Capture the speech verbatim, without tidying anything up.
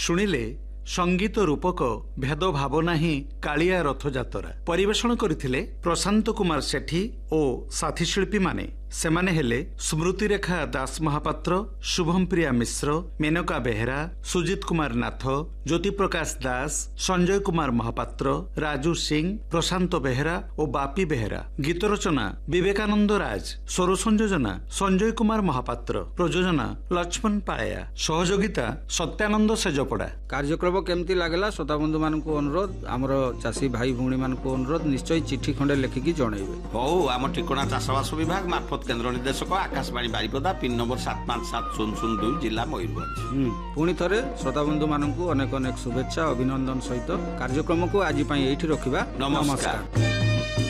शुणिले संगीत रूपक भेद भावना ही कालिया रथयात्रा परिवेषण करथिले प्रशांत कुमार सेठी और साथी शिल्पी माने सेमाने हेले स्मृति रेखा दास महापात्र, शुभम प्रिया मिश्र, मेनका बेहेरा, सुजित कुमार नाथ, ज्योति प्रकाश दास, संजय कुमार महापात्र, राजू सिंह, प्रशांत बेहेरा और बापी बेहेरा। गीत रचना विवेकानंद राज, स्वर संयोजना संजय कुमार महापात्र, प्रयोजना लक्ष्मण पाया, सहयोगिता सत्यानंद सेजपड़ा। कार्यक्रम केमती लागला श्रोता बंधु मान अनुरोध, आमर चाषी भाई भौणी मान अनुरोध निश्चय चिठी खंडे लेखिकी जनइबे। हौ आम ठिकଣା चाषबास विभाग मार्फत केन्द्र निर्देशक आकाशवाणी बारिपदा पिन नंबर सात पांच सात शून्य शून्य दुई जिला मयूरभंज। पुणी थरे श्रोता बंधु मानू अनेक अनेक शुभेच्छा अभिनंदन सहित कार्यक्रम को आज एठी रखिबा। नमस्कार।